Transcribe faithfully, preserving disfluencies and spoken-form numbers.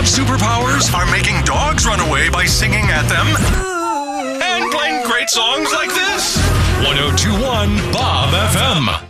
superpowers are making dogs run away by singing at them and playing great songs like this. one oh two point one Bob F M.